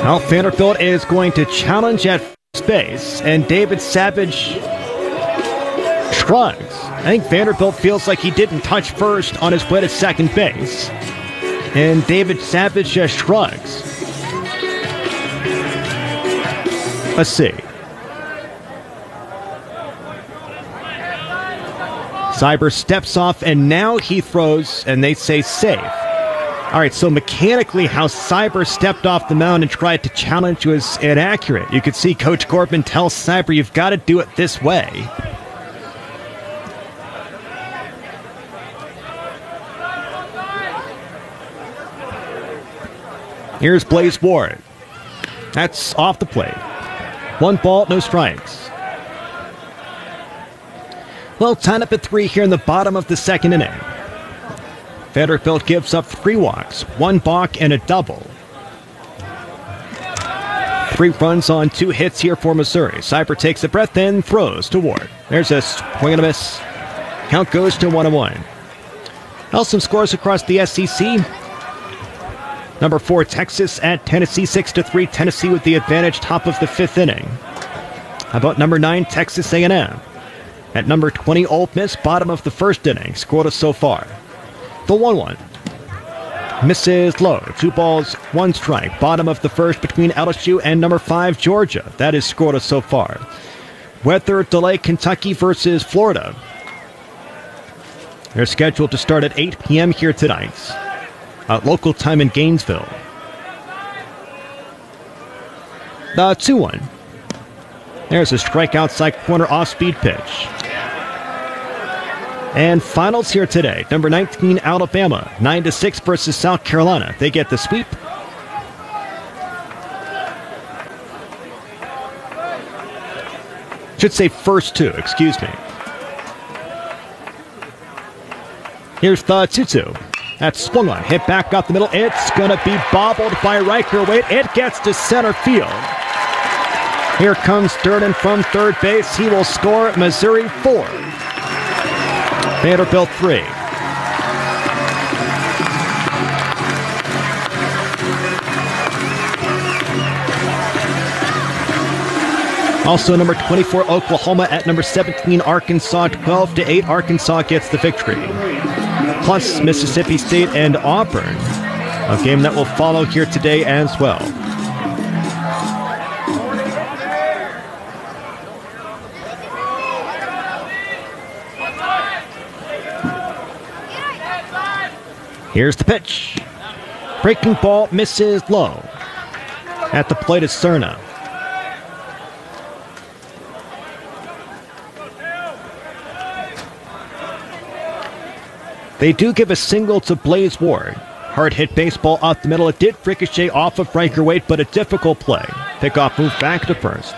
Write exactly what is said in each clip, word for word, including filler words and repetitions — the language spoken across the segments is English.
Well, Vanderbilt is going to challenge at first base, and David Savage shrugs. I think Vanderbilt feels like he didn't touch first on his way to second base, and David Savage just shrugs. Let's see. Cyber steps off, and now he throws, and they say safe. All right, so mechanically how Cyber stepped off the mound and tried to challenge was inaccurate. You could see Coach Corbin tell Cyber, you've got to do it this way. Here's Blaze Ward. That's off the plate. One ball, no strikes. Well, tied up at three here in the bottom of the second inning. Vanderbilt gives up three walks, one balk, and a double. Three runs on two hits here for Missouri. Cyber takes a breath and throws to Ward. There's a swing and a miss. Count goes to one and one. Some scores across the S E C. Number four, Texas at Tennessee, six to three. Tennessee with the advantage, top of the fifth inning. How about number nine, Texas A and M? At number twenty, Ole Miss, bottom of the first inning. Scoreless so far. The one one. Misses low. Two balls, one strike. Bottom of the first between L S U and number five, Georgia. That is scoreless so far. Weather delay, Kentucky versus Florida. They're scheduled to start at eight p.m. here tonight. Uh, local time in Gainesville. The two one. There's a strike outside corner off-speed pitch. And finals here today. Number nineteen, Alabama. nine to six versus South Carolina. They get the sweep. Should say first two, excuse me. Here's the two two. That's swung on. Hit back up the middle. It's going to be bobbled by Riker Wade. It gets to center field. Here comes Durden from third base. He will score. Missouri four. Vanderbilt three. Also number twenty-four, Oklahoma at number seventeen, Arkansas, twelve to eight. Arkansas gets the victory. Plus Mississippi State and Auburn. A game that will follow here today as well. Here's the pitch. Breaking ball misses low. At the plate is Cerna. They do give a single to Blaze Ward. Hard hit baseball off the middle. It did ricochet off of Riker Wade, but a difficult play. Pickoff move back to first.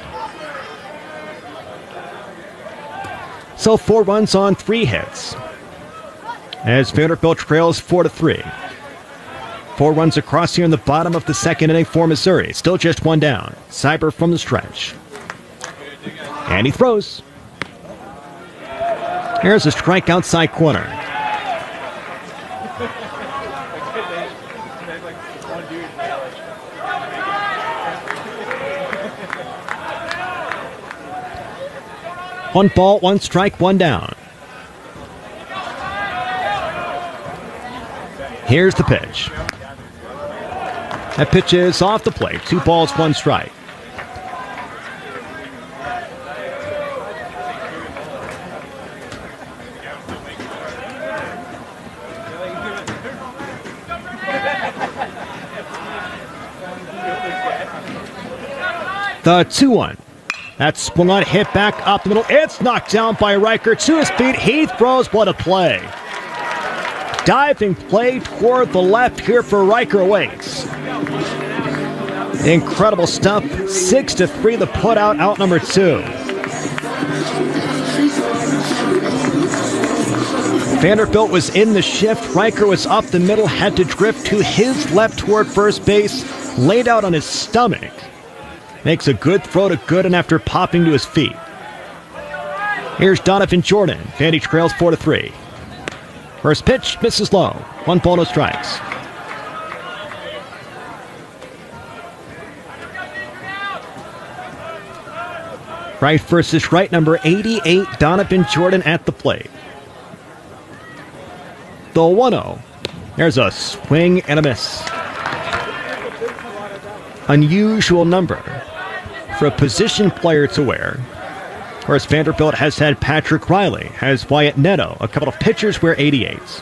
So four runs on three hits, as Vanderbilt trails four to three. Four runs across here in the bottom of the second inning for Missouri. Still just one down. Cyber from the stretch. And he throws. Here's a strike outside corner. One ball, one strike, one down. Here's the pitch. That pitch is off the plate. Two balls, one strike. The two one. That's swung on, hit back up the middle. It's knocked down by Riker to his feet. He throws. What a play. Diving play toward the left here for Riker Waits. Incredible stuff. Six to three, the put out, out number two. Vanderbilt was in the shift. Riker was up the middle, had to drift to his left toward first base, laid out on his stomach. Makes a good throw to Gooden after popping to his feet. Here's Donovan Jordan. Vandy trails four to three. First pitch misses low. One ball, no strikes. Right versus right, number eighty-eight, Donovan Jordan at the plate. The one oh. There's a swing and a miss. Unusual number for a position player to wear. Of course, Vanderbilt has had Patrick Riley, has Wyatt Neto, a couple of pitchers wear eighty-eights.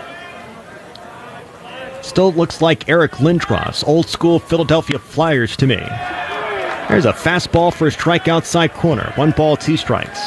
Still looks like Eric Lindros, old school Philadelphia Flyers to me. There's a fastball for a strike outside corner. One ball, two strikes.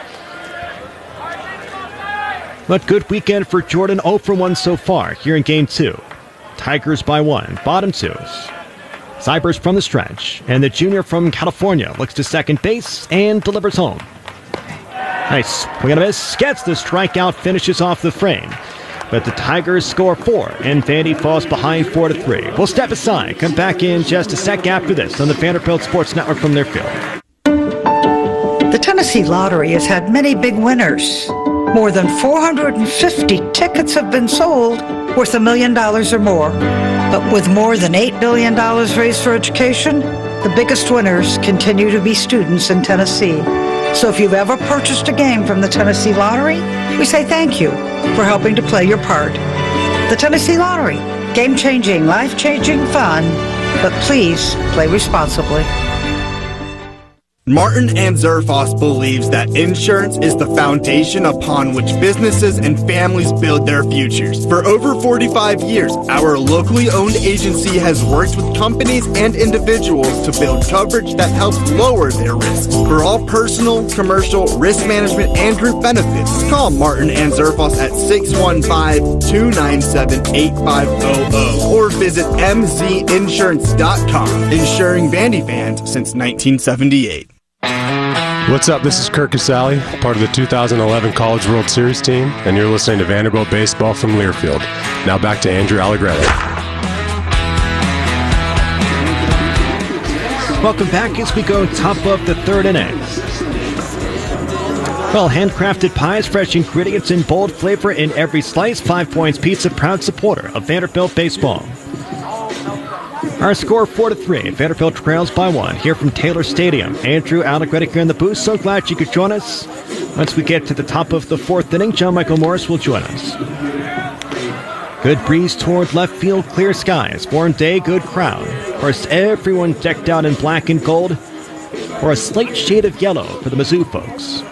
But good weekend for Jordan, oh for one so far here in game two. Tigers by one, bottom twos. Cybers from the stretch, and the junior from California looks to second base and delivers home. Nice swing and a miss, gets the strikeout, finishes off the frame. But the Tigers score four, and Vandy falls behind four to three. We'll step aside, come back in just a sec after this on the Vanderbilt Sports Network from their field. The Tennessee Lottery has had many big winners. More than four hundred fifty tickets have been sold worth a million dollars or more. But with more than eight billion dollars raised for education, the biggest winners continue to be students in Tennessee. So if you've ever purchased a game from the Tennessee Lottery, we say thank you for helping to play your part. The Tennessee Lottery, game-changing, life-changing fun, but please play responsibly. Martin and Zerfoss believes that insurance is the foundation upon which businesses and families build their futures. For over forty-five years, our locally owned agency has worked with companies and individuals to build coverage that helps lower their risks. For all personal, commercial, risk management, and group benefits, call Martin and Zerfoss at six one five, two nine seven, eight five zero zero or visit m z insurance dot com. Insuring Vandy fans since nineteen seventy-eight. What's up? This is Kirk Casale, part of the two thousand eleven College World Series team, and you're listening to Vanderbilt Baseball from Learfield. Now back to Andrew Allegretti. Welcome back as we go top of the third inning. Well, handcrafted pies, fresh ingredients, and bold flavor in every slice. Five Points Pizza, proud supporter of Vanderbilt baseball. Our score four to three. Vanderbilt trails by one here from Taylor Stadium. Andrew Allegretti here in the booth. So glad you could join us. Once we get to the top of the fourth inning, John Michael Morris will join us. Good breeze toward left field, clear skies. Warm day, good crowd. Of course, everyone decked out in black and gold, or a slight shade of yellow for the Mizzou folks.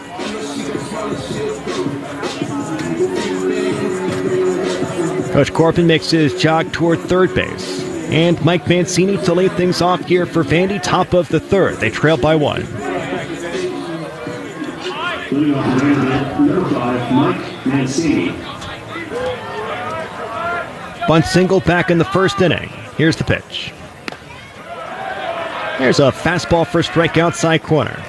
Coach Corbin makes his jog toward third base. And Mike Mancini to lead things off here for Vandy, top of the third. They trail by one. Number five, Mike Mancini. Bunt single back in the first inning. Here's the pitch. There's a fastball for a strike outside corner.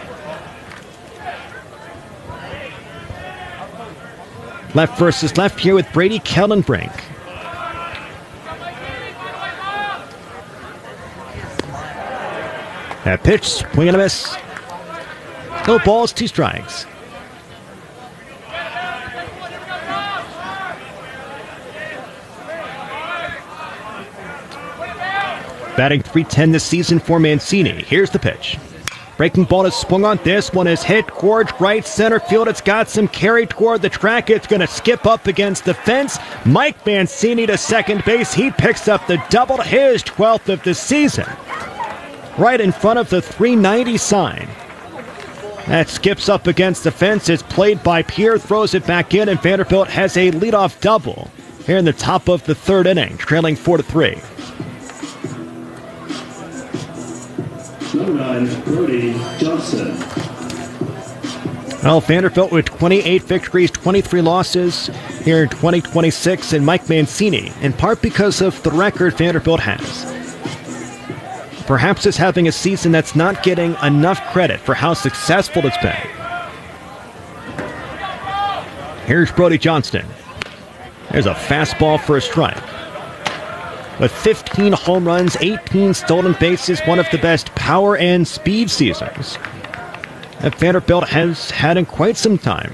Left versus left here with Brady Kellenbrink. That pitch, swing and a miss. No balls, two strikes. Batting three ten this season for Mancini. Here's the pitch. Breaking ball is swung on. This one is hit towards right center field. It's got some carry toward the track. It's going to skip up against the fence. Mike Mancini to second base. He picks up the double, his twelfth of the season. Right in front of the three ninety sign. That skips up against the fence. It's played by Pierre, throws it back in, and Vanderbilt has a leadoff double here in the top of the third inning, trailing four to three. Number nine, Brody Johnson. Well, Vanderbilt with twenty-eight victories, twenty-three losses here in twenty twenty-six, and Mike Mancini, in part because of the record Vanderbilt has. Perhaps it's having a season that's not getting enough credit for how successful it's been. Here's Brody Johnston. There's a fastball for a strike. With fifteen home runs, eighteen stolen bases, one of the best power and speed seasons that Vanderbilt has had in quite some time.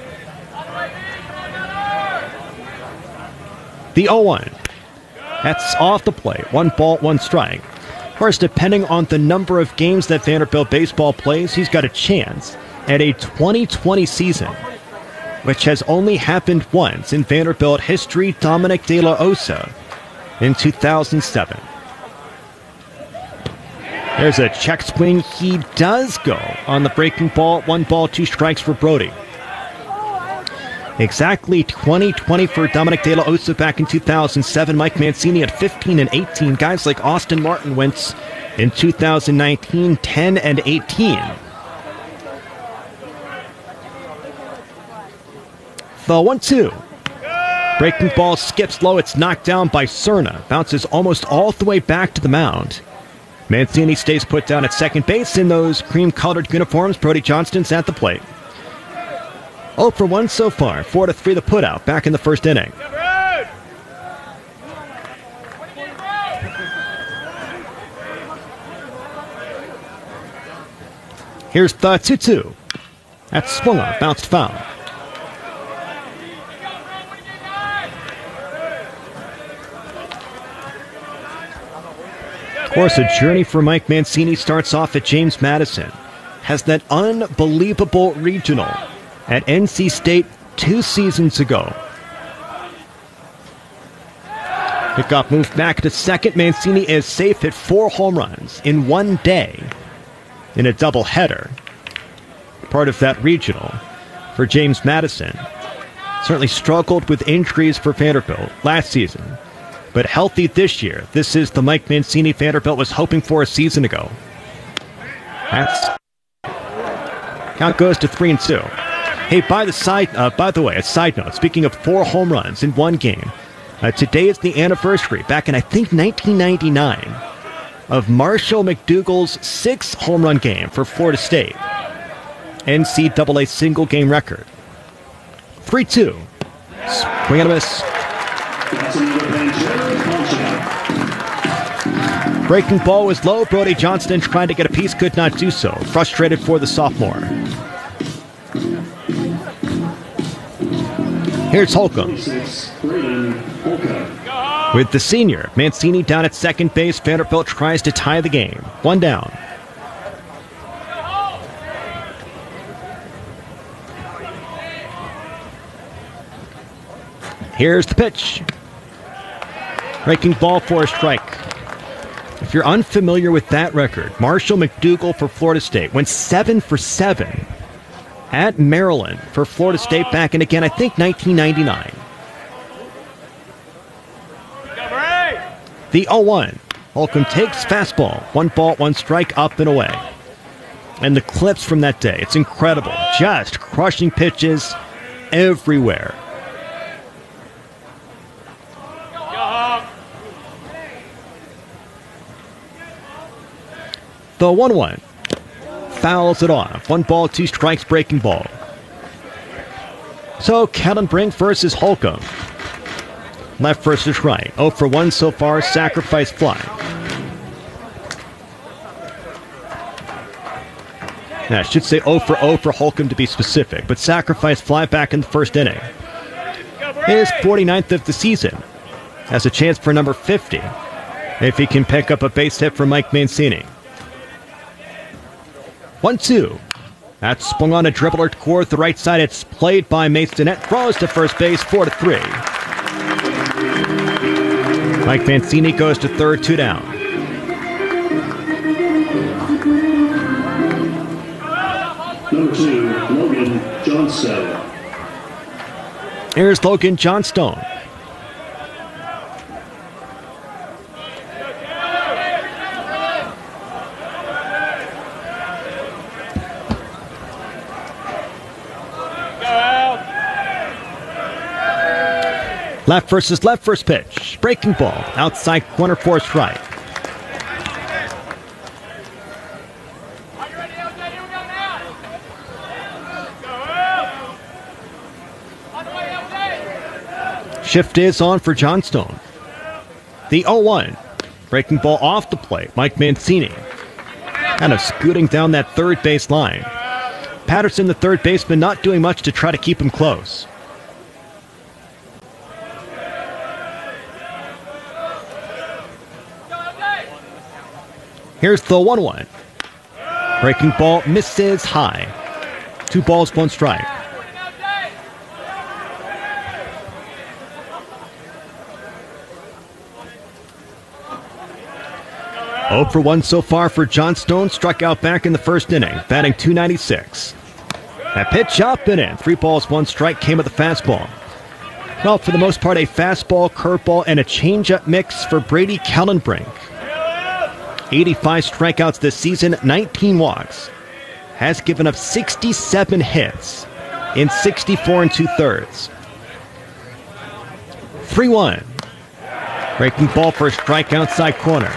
The oh one. That's off the plate. One ball, one strike. Of course, depending on the number of games that Vanderbilt baseball plays, he's got a chance at a twenty twenty season, which has only happened once in Vanderbilt history, Dominic De La Osa in two thousand seven. There's a check swing. He does go on the breaking ball. One ball, two strikes for Brody. Exactly twenty twenty for Dominic De La Osa back in two thousand seven. Mike Mancini at fifteen and eighteen. Guys like Austin Martin went in two thousand nineteen, ten and eighteen. The one two. Breaking ball skips low. It's knocked down by Cerna. Bounces almost all the way back to the mound. Mancini stays put down at second base in those cream-colored uniforms. Brody Johnston's at the plate. oh for one so far. four to three the putout back in the first inning. Here's the two two. That's swung on, bounced foul. Of course, a journey for Mike Mancini starts off at James Madison. Has that unbelievable regional at N C State two seasons ago. Pickoff moved back to second. Mancini is safe, hit four home runs in one day in a doubleheader. Part of that regional for James Madison. Certainly struggled with injuries for Vanderbilt last season, but healthy this year. This is the Mike Mancini Vanderbilt was hoping for a season ago. That's count goes to three and two. Hey, by the side, uh, by the way, a side note. Speaking of four home runs in one game, uh, today is the anniversary, back in I think nineteen ninety-nine, of Marshall McDougall's six home run game for Florida State. N C double A single game record. three two. Swing and a miss. Breaking ball was low. Brody Johnston trying to get a piece, could not do so. Frustrated for the sophomore. Here's Holcomb. With the senior, Mancini down at second base. Vanderbilt tries to tie the game. One down. Here's the pitch. Breaking ball for a strike. If you're unfamiliar with that record, Marshall McDougall for Florida State went seven for seven at Maryland for Florida State back in, again, I think nineteen ninety-nine. The oh one. Holcomb takes fastball. One ball, one strike, up and away. And the clips from that day, it's incredible. Just crushing pitches everywhere. The one one. Fouls it off. One ball, two strikes, breaking ball. So, Kellen Brink versus Holcomb. Left versus right. oh for one so far, sacrifice fly. Now, I should say oh for oh for Holcomb to be specific, but sacrifice fly back in the first inning. His forty-ninth of the season. Has a chance for number fifty if he can pick up a base hit for Mike Mancini. one two. That's swung on a dribbler toward the right side. It's played by Mason. It throws to first base, four to three. Mike Mancini goes to third, two down. Number two, Logan Johnstone. Here's Logan Johnstone. Left versus left, first pitch. Breaking ball. Outside corner for a strike. Shift is on for Johnstone. The oh one. Breaking ball off the plate. Mike Mancini. Kind of scooting down that third base line. Patterson, the third baseman, not doing much to try to keep him close. Here's the one one. Breaking ball misses high. Two balls, one strike. oh for one so far for Johnstone. Struck out back in the first inning, batting two ninety-six. That pitch up and in. Three balls, one strike came with the fastball. Well, for the most part, a fastball, curveball, and a changeup mix for Brady Kellenbrink. eighty-five strikeouts this season, nineteen walks. Has given up sixty-seven hits in sixty-four and two-thirds. three one. Breaking ball for a strike outside corner.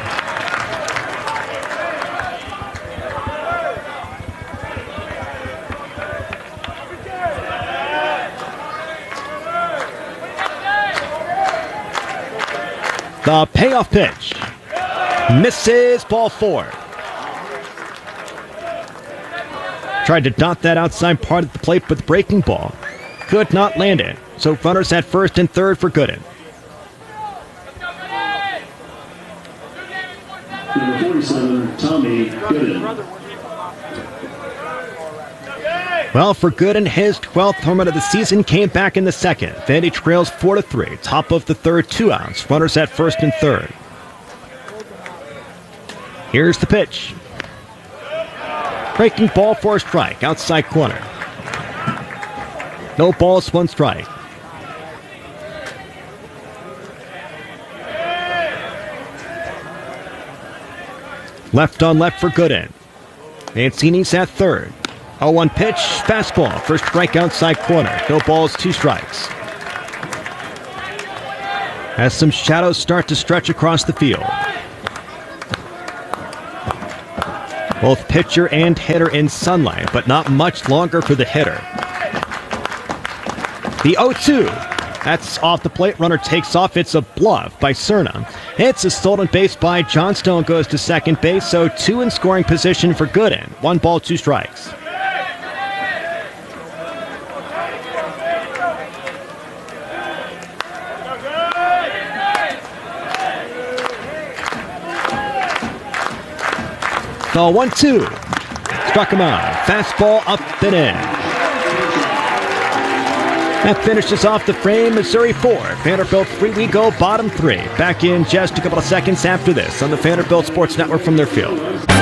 The payoff pitch. Misses, ball four. Tried to dot that outside part of the plate with breaking ball. Could not land it. So runners at first and third for Gooden. Number forty-seven, Tommy Gooden. Well, for Gooden, his twelfth home run of the season came back in the second. Vandy trails four to three. Top of the third, two outs. Runners at first and third. Here's the pitch. Breaking ball for a strike, outside corner. No balls, one strike. Left on left for Gooden. Mancini's at third. oh one pitch, fastball, first strike outside corner. No balls, two strikes. As some shadows start to stretch across the field. Both pitcher and hitter in sunlight, but not much longer for the hitter. The oh two. That's off the plate. Runner takes off. It's a bluff by Cerna. It's a stolen base by Johnstone. Goes to second base. So two in scoring position for Gooden. One ball, two strikes. The one two. Struck him out. Fastball up and in. That finishes off the frame. Missouri four, Vanderbilt three. We go bottom three. Back in just a couple of seconds after this on the Vanderbilt Sports Network from their field.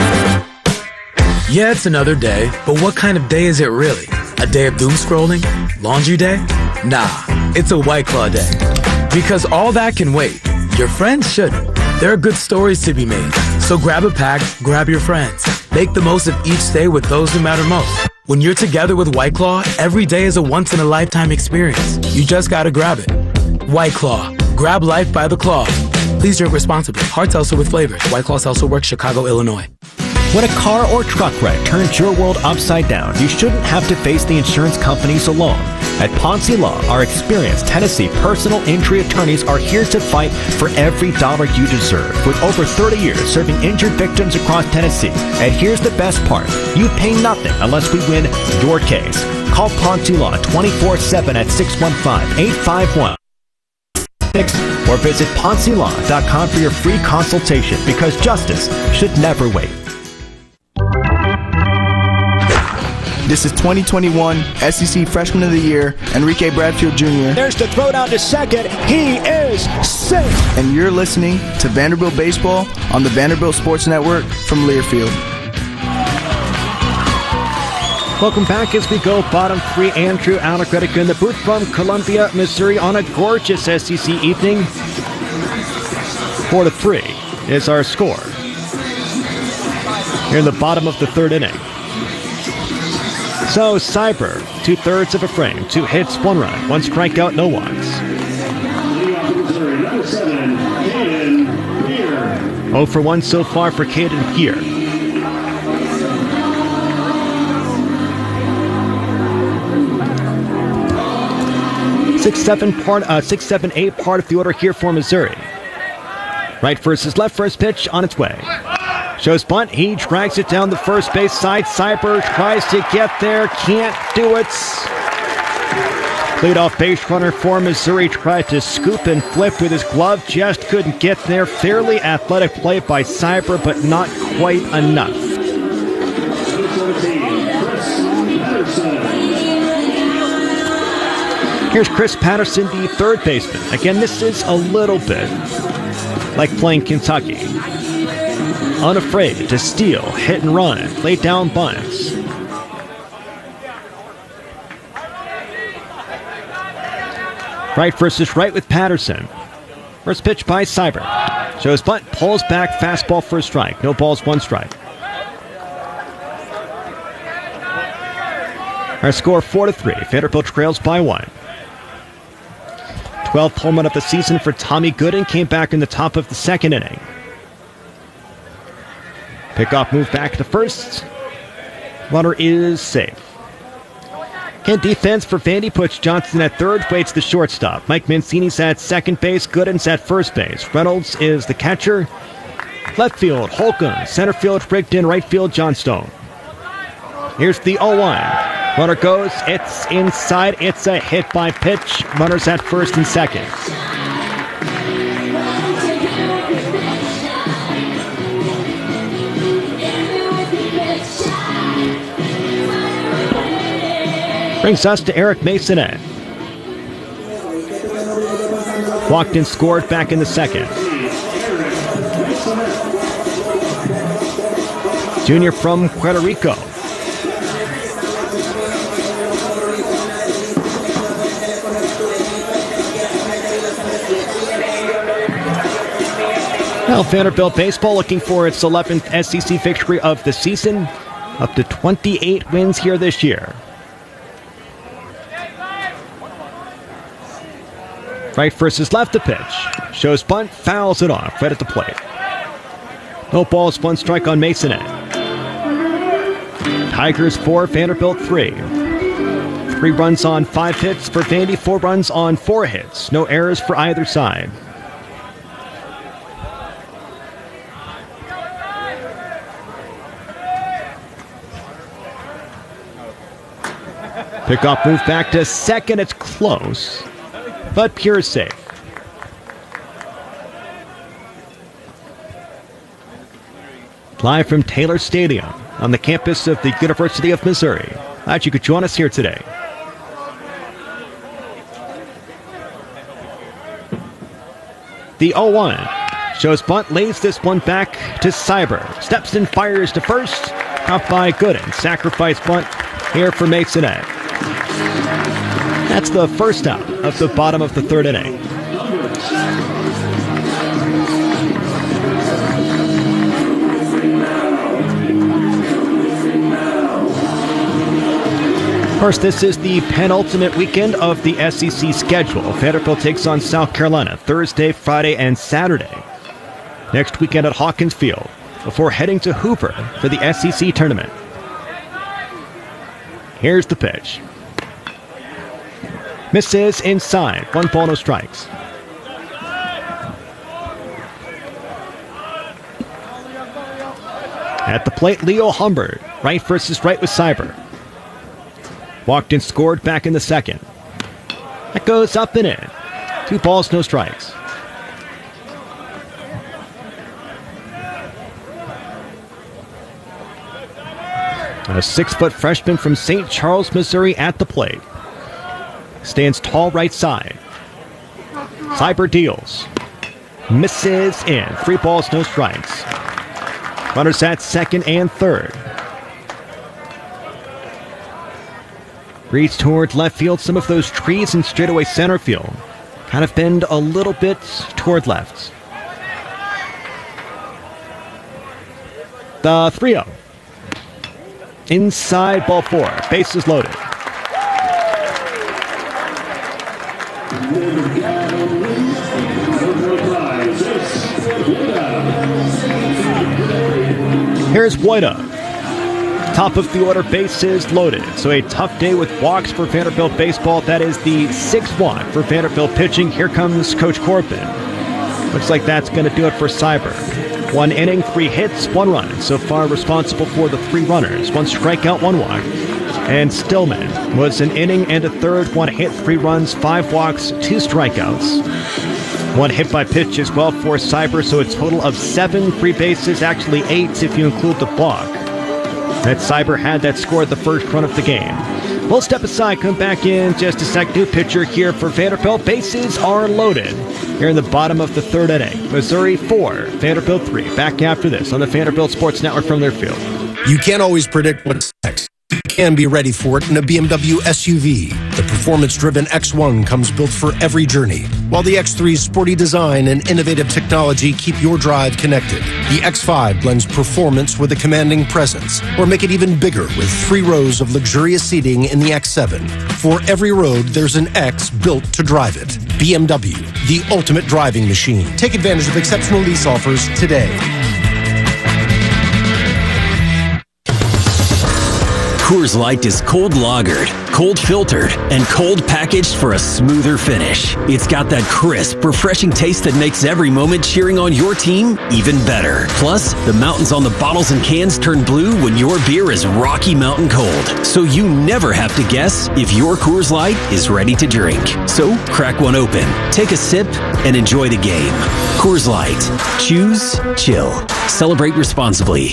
Yeah, it's another day, but what kind of day is it really? A day of doom scrolling? Laundry day? Nah, it's a White Claw day. Because all that can wait. Your friends shouldn't. There are good stories to be made. So grab a pack, grab your friends. Make the most of each day with those who matter most. When you're together with White Claw, every day is a once-in-a-lifetime experience. You just gotta grab it. White Claw. Grab life by the claw. Please drink responsibly. Hard seltzer with flavors. White Claw Seltzer Works, Chicago, Illinois. When a car or truck wreck turns your world upside down, you shouldn't have to face the insurance companies alone. At Ponce Law, our experienced Tennessee personal injury attorneys are here to fight for every dollar you deserve. With over thirty years serving injured victims across Tennessee. And here's the best part. You pay nothing unless we win your case. Call Ponce Law twenty-four seven at six one five, eight five one. Or visit ponce law dot com for your free consultation, because justice should never wait. This is twenty twenty-one S E C Freshman of the Year, Enrique Bradfield Junior There's the throw down to second. He is safe. And you're listening to Vanderbilt Baseball on the Vanderbilt Sports Network from Learfield. Welcome back as we go bottom three. Andrew Allegretti in the booth from Columbia, Missouri on a gorgeous S E C evening. Four to three is our score. Here in the bottom of the third inning. So, Cyber, two-thirds of a frame, two hits, one run, one strikeout, no walks. oh for one so far for Caden Pierre. Six, seven, part, uh, six, seven, eight part of the order here for Missouri. Right versus left, first pitch on its way. Shows bunt, he drags it down the first base side. Cyber tries to get there, can't do it. Leadoff base runner for Missouri tried to scoop and flip with his glove, just couldn't get there. Fairly athletic play by Cyber, but not quite enough. Here's Chris Patterson, the third baseman. Again, this is a little bit like playing Kentucky. Unafraid to steal, hit and run, lay down bunts. Right versus right with Patterson. First pitch by Seibert. Shows bunt, pulls back, fastball for a strike. No balls, one strike. Our score four to three. Vanderbilt trails by one. twelfth home run of the season for Tommy Gooden came back in the top of the second inning. Pickoff move back to first. Runner is safe. Again, defense for Vandy puts Johnson at third, waits the shortstop. Mike Mancini's at second base, Gooden's at first base. Reynolds is the catcher. Left field, Holcomb. Center field, Rigdon. Right field, Johnstone. Here's the oh one. Runner goes, it's inside, it's a hit by pitch. Runners at first and second. Brings us to Eric Masonette. Walked and scored back in the second. Junior from Puerto Rico. Well, Vanderbilt baseball looking for its eleventh S E C victory of the season. Up to twenty-eight wins here this year. Right versus left to pitch. Shows bunt, fouls it off, right at the plate. No balls, one strike on Masonette. Tigers four, Vanderbilt three. Three runs on five hits for Vandy, four runs on four hits. No errors for either side. Pickoff move back to second, it's close. But pure safe. Live from Taylor Stadium on the campus of the University of Missouri. Glad you could join us here today. The oh one. Shows bunt, lays this one back to Seibert. Steps and fires to first. Out by Gooden. Sacrifice bunt here for Masonette. That's the first out of the bottom of the third inning. Of course, this is the penultimate weekend of the S E C schedule. Vanderbilt takes on South Carolina Thursday, Friday, and Saturday. Next weekend at Hawkins Field before heading to Hoover for the S E C tournament. Here's the pitch. Misses inside. One ball, no strikes. At the plate, Leo Humbert. Right versus right with Seibert. Walked and scored back in the second. That goes up and in. Two balls, no strikes. A six-foot freshman from Saint Charles, Missouri at the plate. Stands tall right side. Seibert deals. Misses in. Three balls, no strikes. Runners at second and third. Reads toward left field. Some of those trees in straightaway center field kind of bend a little bit toward left. The three oh. Inside, ball four. Bases loaded. Here's Wojda. Top of the order, bases loaded. So a tough day with walks for Vanderbilt baseball. That is the sixth walk for Vanderbilt pitching. Here comes Coach Corbin. Looks like that's going to do it for Seibert. One inning, three hits, one run. So far responsible for the three runners. One strikeout, one walk. And Stillman was an inning and a third, one hit, three runs, five walks, two strikeouts. One hit by pitch as well for Seibert, so a total of seven free bases, actually eight if you include the block. That Seibert had that scored the first run of the game. We'll step aside, come back in just a sec. New pitcher here for Vanderbilt. Bases are loaded here in the bottom of the third inning. Missouri four, Vanderbilt three. Back after this on the Vanderbilt Sports Network from Learfield. You can't always predict what's next. You can be ready for it in a B M W S U V. The performance-driven X one comes built for every journey, while the X three's sporty design and innovative technology keep your drive connected. The X five blends performance with a commanding presence, or make it even bigger with three rows of luxurious seating in the X seven. For every road, there's an X built to drive it. B M W, the ultimate driving machine. Take advantage of exceptional lease offers today. Coors Light is cold lagered, cold filtered, and cold packaged for a smoother finish. It's got that crisp, refreshing taste that makes every moment cheering on your team even better. Plus, the mountains on the bottles and cans turn blue when your beer is Rocky Mountain cold. So you never have to guess if your Coors Light is ready to drink. So crack one open, take a sip, and enjoy the game. Coors Light. Choose chill. Celebrate responsibly.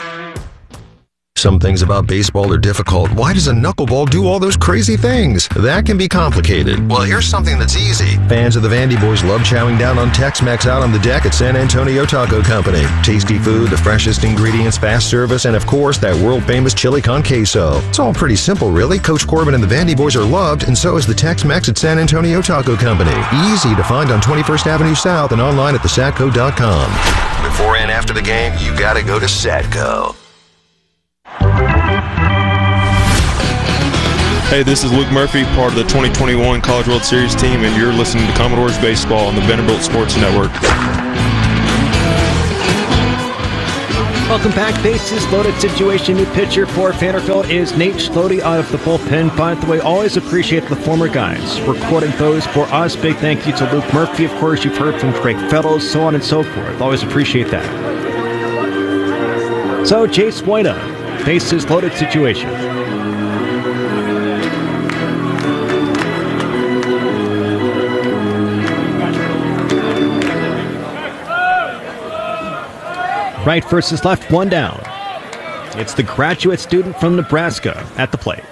Some things about baseball are difficult. Why does a knuckleball do all those crazy things? That can be complicated. Well, here's something that's easy. Fans of the Vandy Boys love chowing down on Tex-Mex out on the deck at San Antonio Taco Company. Tasty food, the freshest ingredients, fast service, and of course, that world-famous chili con queso. It's all pretty simple, really. Coach Corbin and the Vandy Boys are loved, and so is the Tex-Mex at San Antonio Taco Company. Easy to find on twenty-first Avenue South and online at the satco dot com. Before and after the game, you gotta go to Satco. Hey, this is Luke Murphy, part of the twenty twenty-one College World Series team, and you're listening to Commodores Baseball on the Vanderbilt Sports Network. Welcome back. Bases loaded situation. New pitcher for Vanderbilt is Nate Schlode out of the bullpen. By the way, always appreciate the former guys recording those for us. Big thank you to Luke Murphy. Of course, you've heard from Craig Fellows, so on and so forth. Always appreciate that. So, Jace White, bases loaded situation. Right versus left, one down. It's the graduate student from Nebraska at the plate.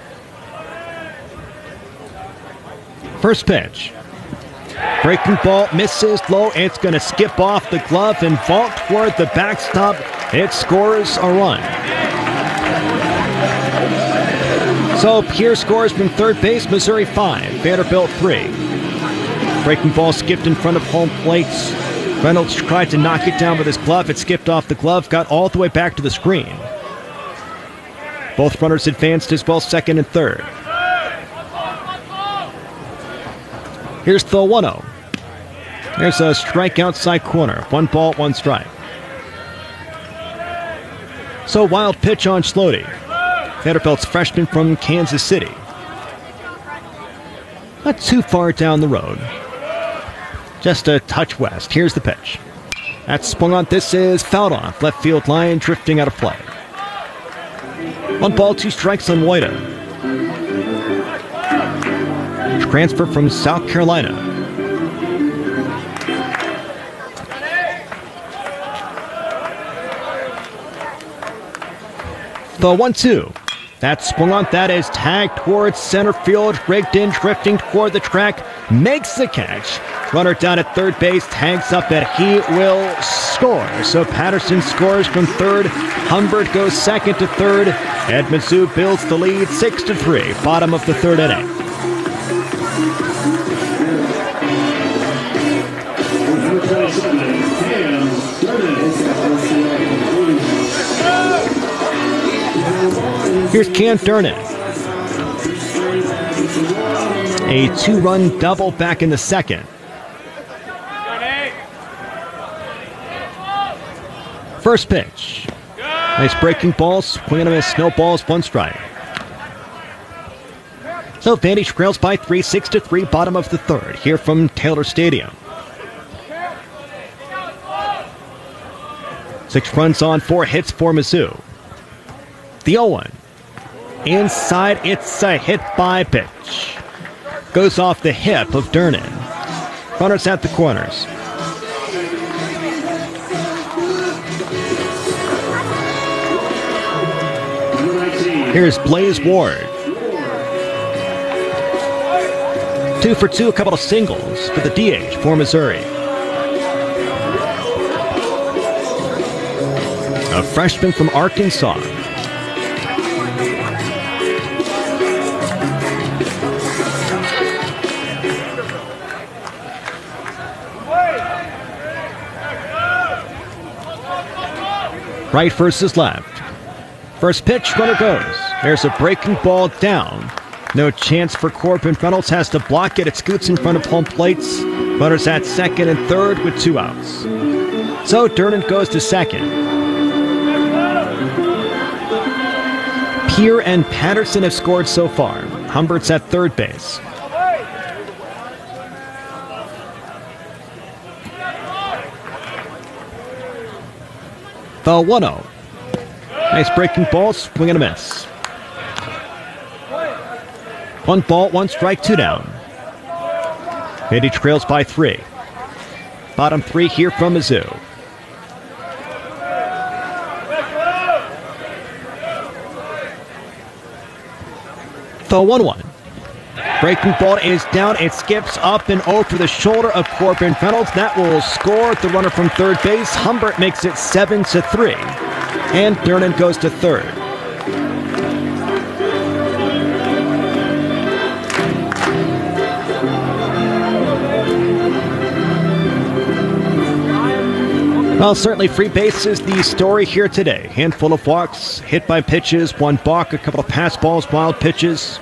First pitch. Breaking ball misses low. It's going to skip off the glove and vault toward the backstop. It scores a run. So Pierre scores from third base. Missouri five, Vanderbilt three. Breaking ball skipped in front of home plate. Reynolds tried to knock it down with his glove. It skipped off the glove, got all the way back to the screen. Both runners advanced as well, second and third. Here's the one oh. There's a strike outside corner. One ball, one strike. So wild pitch on Schlode. Vanderbilt's freshman from Kansas City. Not too far down the road. Just a touch west. Here's the pitch. That's swung on. This is fouled off. Left field line drifting out of play. One ball, two strikes on White. Transfer from South Carolina. The one two. That swung on. That is tagged towards center field. Rigged in, drifting toward the track. Makes the catch. Runner down at third base. Tags up that he will score. So Patterson scores from third. Humbert goes second to third. Edmondson builds the lead six to three. Bottom of the third inning. Here's Cam Durnan. A two-run double back in the second. First pitch. Nice breaking ball, swing and a miss, no balls, one strike. So Vandy trails by three, six to three, bottom of the third, here from Taylor Stadium. Six runs on, four hits for Mizzou. The oh one. Inside, it's a hit by pitch. Goes off the hip of Durnan. Runners at the corners. Here's Blaze Ward. Two for two, a couple of singles for the D H for Missouri. A freshman from Arkansas. Right versus left. First pitch, runner goes. There's a breaking ball down. No chance for Corbin Reynolds, has to block it. It scoots in front of home plates. Runners at second and third with two outs. So Durnan goes to second. Peer and Patterson have scored so far. Humbert's at third base. The one oh. Nice breaking ball, swing and a miss. One ball, one strike, two down. Vandy trails by three. Bottom three here from Mizzou. The one one. Breaking ball is down. It skips up and over the shoulder of Corbin Reynolds. That will score the runner from third base. Humbert makes it seven to three. And Durnan goes to third. Well, certainly free base is the story here today. Handful of walks, hit by pitches, one balk, a couple of pass balls, wild pitches.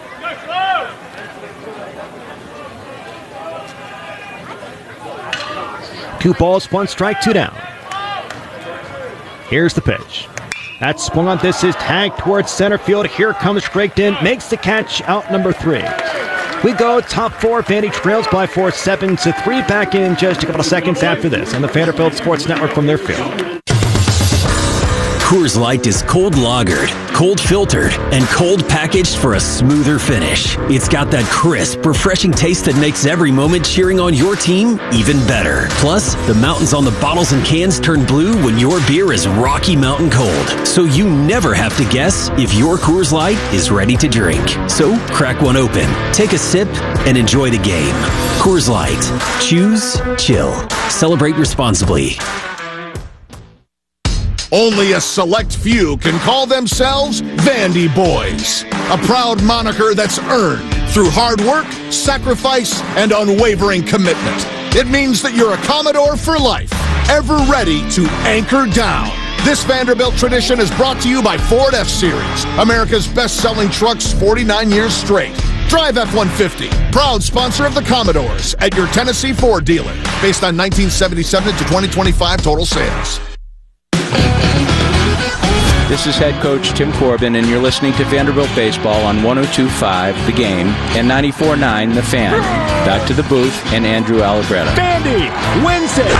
Two balls, one strike, two down. Here's the pitch. That swung on. This is tagged towards center field. Here comes Rigdon. Makes the catch, out number three. We go top four. Vandy trails by four, seven to three. Back in just a couple of seconds after this on the Vanderbilt Sports Network from their field. Coors Light is cold lagered, cold filtered, and cold packaged for a smoother finish. It's got that crisp, refreshing taste that makes every moment cheering on your team even better. Plus, the mountains on the bottles and cans turn blue when your beer is Rocky Mountain cold. So you never have to guess if your Coors Light is ready to drink. So crack one open, take a sip, and enjoy the game. Coors Light. Choose chill. Celebrate responsibly. Only a select few can call themselves Vandy Boys, a proud moniker that's earned through hard work, sacrifice, and unwavering commitment. It means that you're a Commodore for life, ever ready to anchor down. This Vanderbilt tradition is brought to you by Ford F-Series, America's best-selling trucks forty-nine years straight. Drive F one fifty, proud sponsor of the Commodores at your Tennessee Ford dealer, based on nineteen seventy-seven to twenty twenty-five total sales. This is head coach Tim Corbin, and you're listening to Vanderbilt Baseball on one oh two point five The Game and ninety-four point nine The Fan. Back to the booth and Andrew Allegretta. Vandy wins it!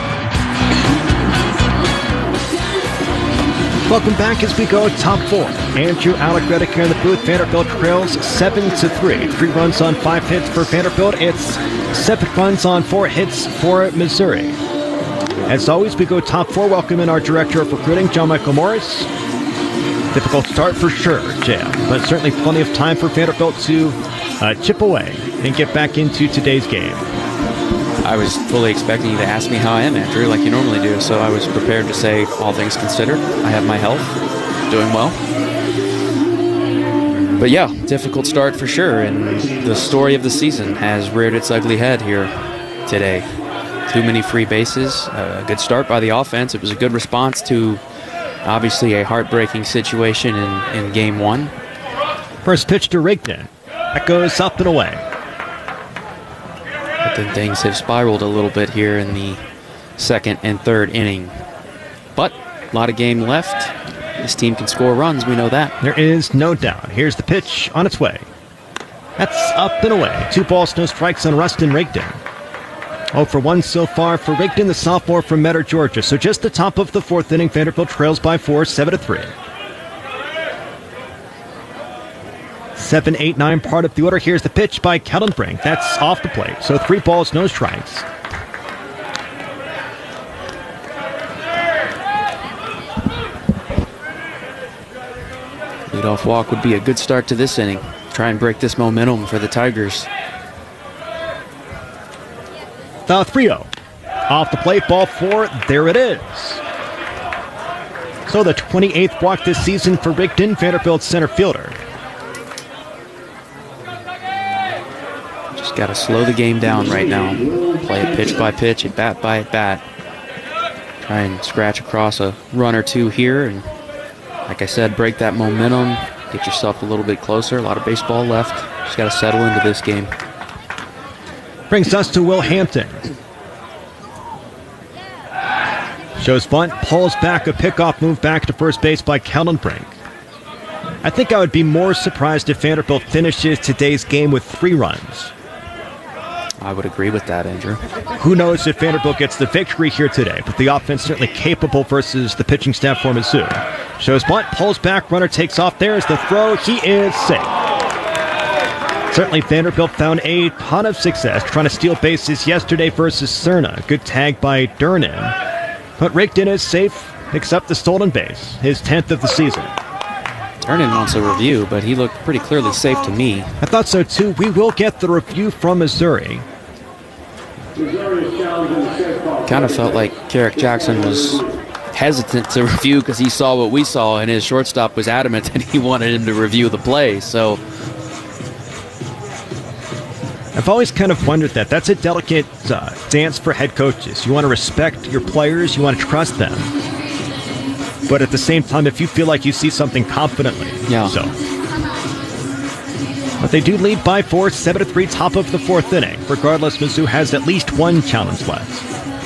Welcome back as we go top four. Andrew Allegretta here in the booth. Vanderbilt trails seven to three. Three runs on five hits for Vanderbilt. It's seven runs on four hits for Missouri. As always, we go top four. Welcome in our Director of Recruiting, John Michael Morris. Difficult start for sure, J M, but certainly plenty of time for Vanderbilt to uh, chip away and get back into today's game. I was fully expecting you to ask me how I am, Andrew, like you normally do, so I was prepared to say, all things considered, I have my health, doing well. But yeah, difficult start for sure, and the story of the season has reared its ugly head here today. Too many free bases, a good start by the offense. It was a good response to obviously a heartbreaking situation in, in game one. First pitch to Rigdon. That goes up and away. But then things have spiraled a little bit here in the second and third inning. But a lot of game left. This team can score runs, we know that. There is no doubt. Here's the pitch on its way. That's up and away. Two balls, no strikes on Rustin Rigdon. oh for one so far for Rigdon, the sophomore from Metter, Georgia. So just the top of the fourth inning, Vanderbilt trails by four, seven to three. Seven, eight, nine, part of the order. Here's the pitch by Kellenbrink. That's off the plate. So three balls, no strikes. Leadoff walk would be a good start to this inning. Try and break this momentum for the Tigers. The three oh. Off the plate, ball four. There it is. So the twenty-eighth walk this season for Rigdon, Vanderbilt's center fielder. Just got to slow the game down right now. Play it pitch by pitch, at bat by at bat. Try and scratch across a run or two here, and like I said, break that momentum. Get yourself a little bit closer. A lot of baseball left. Just got to settle into this game. Brings us to Will Hampton. Shows bunt, pulls back a pickoff move back to first base by Kellenbrink. I think I would be more surprised if Vanderbilt finishes today's game with three runs. I would agree with that, Andrew. Who knows if Vanderbilt gets the victory here today, but the offense certainly capable versus the pitching staff for Mizzou. Shows bunt, pulls back, runner takes off. There's the throw. He is safe. Certainly Vanderbilt found a ton of success trying to steal bases yesterday versus Cerna. Good tag by Durnan. But Rigdon is safe, picks up the stolen base, his tenth of the season. Durnan wants a review, but he looked pretty clearly safe to me. I thought so too. We will get the review from Missouri. Kind of felt like Carrick Jackson was hesitant to review because he saw what we saw, and his shortstop was adamant that he wanted him to review the play. So I've always kind of wondered that. That's a delicate uh, dance for head coaches. You want to respect your players. You want to trust them. But at the same time, if you feel like you see something confidently. Yeah. So. But they do lead by four, seven to three, top of the fourth inning. Regardless, Mizzou has at least one challenge left.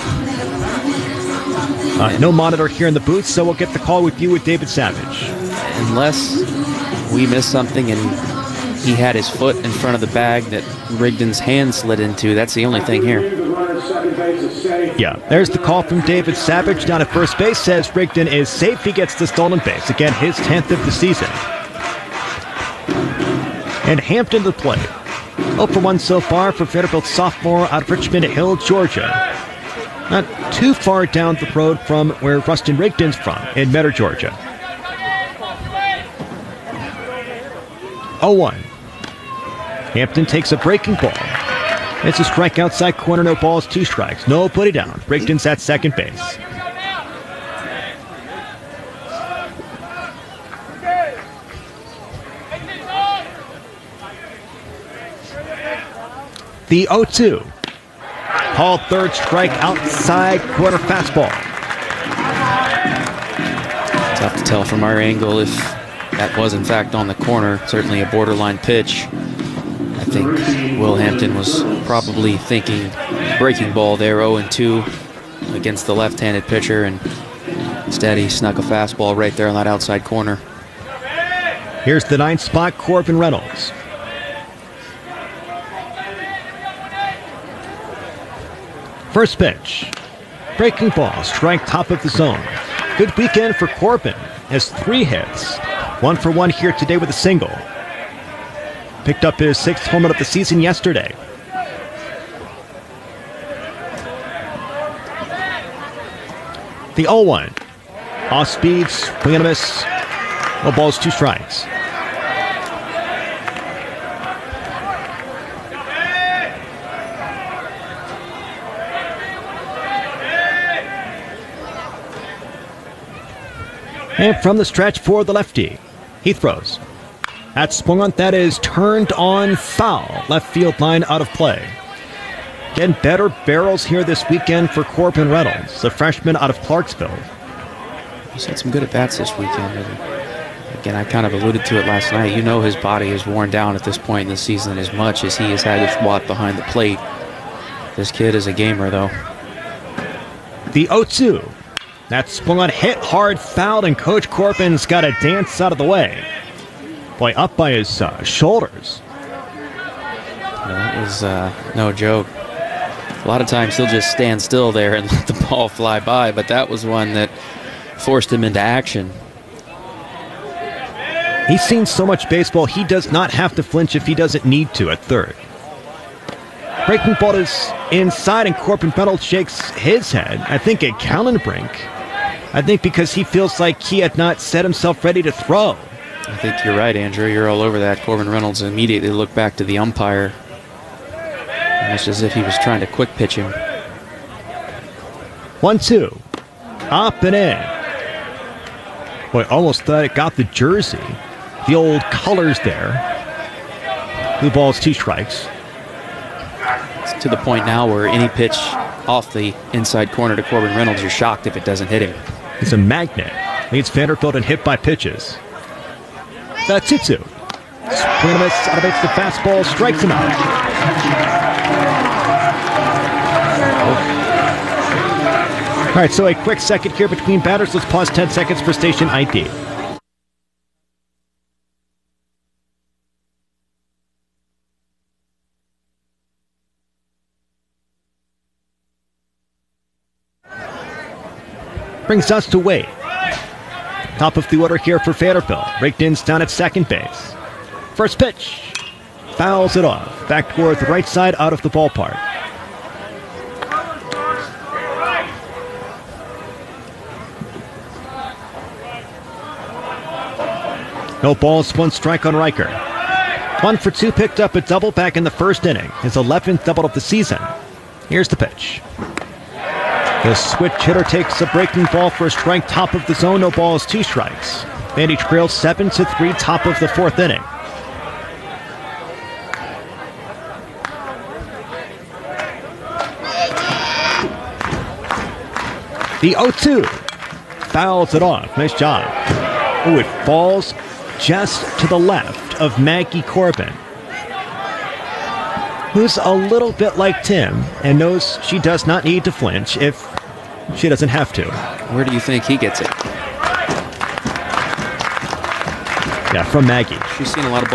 Uh, no monitor here in the booth, so we'll get the call with you with David Savage. Unless we missed something and he had his foot in front of the bag that Rigdon's hand slid into. That's the only thing here. Yeah, there's the call from David Savage down at first base. Says Rigdon is safe. He gets the stolen base. Again, his tenth of the season. And Hampton to the plate. oh for one so far for Vanderbilt sophomore out of Richmond Hill, Georgia. Not too far down the road from where Rustin Rigdon's from, in Metter, Georgia. oh one. Hampton takes a breaking ball. It's a strike outside corner, no balls, two strikes. Nobody down. Rigdon's at second base. The oh two. Called third strike outside corner fastball. Tough to tell from our angle if that was in fact on the corner. Certainly a borderline pitch. I think Will Hampton was probably thinking breaking ball there, oh and two against the left-handed pitcher, and instead he snuck a fastball right there on that outside corner. Here's the ninth spot, Corbin Reynolds. First pitch. Breaking ball, strike top of the zone. Good weekend for Corbin. Has three hits. One for one here today with a single. Picked up his sixth home run of the season yesterday. The oh one. Off speed, swing and a miss. No balls, two strikes. And from the stretch for the lefty, he throws. That's swung on, that is turned on, foul. Left field line out of play. Getting better barrels here this weekend for Corbin Reynolds, the freshman out of Clarksville. He's had some good at-bats this weekend. And again, I kind of alluded to it last night. You know his body is worn down at this point in the season as much as he has had to squat behind the plate. This kid is a gamer, though. The oh two. That's swung on, hit hard, fouled, and Coach Corbin's got to dance out of the way. Boy, up by his uh, shoulders. That is uh, no joke. A lot of times he'll just stand still there and let the ball fly by, but that was one that forced him into action. He's seen so much baseball, he does not have to flinch if he doesn't need to at third. Breaking ball is inside, and Corbin Reynolds shakes his head. I think at Kellenbrink. I think because he feels like he had not set himself ready to throw. I think you're right, Andrew. You're all over that. Corbin Reynolds immediately looked back to the umpire. Almost as if he was trying to quick pitch him. one two. Up and in. Boy, almost thought it got the jersey. The old colors there. Blue balls, two strikes. It's to the point now where any pitch off the inside corner to Corbin Reynolds, you're shocked if it doesn't hit him. He's a magnet. Leads Vanderbilt in hit by pitches. That's two two. Swing and a miss, elevates the fastball, strikes him out. All right, so a quick second here between batters. Let's pause ten seconds for station I D. Brings us to Wade. Top of the order here for Vanderbilt. Rigdon's down at second base. First pitch. Fouls it off. Back toward the right side, out of the ballpark. No balls, one strike on Riker. One for two, picked up a double back in the first inning. His eleventh double of the season. Here's the pitch. The switch hitter takes a breaking ball for a strike, top of the zone. No balls, two strikes. Vandy trails seven to three, top of the fourth inning. The oh two. Fouls it off. Nice job. Oh, it falls just to the left of Maggie Corbin, who's a little bit like Tim and knows she does not need to flinch if she doesn't have to. Where do you think he gets it? Yeah, from Maggie. She's seen a lot of balls.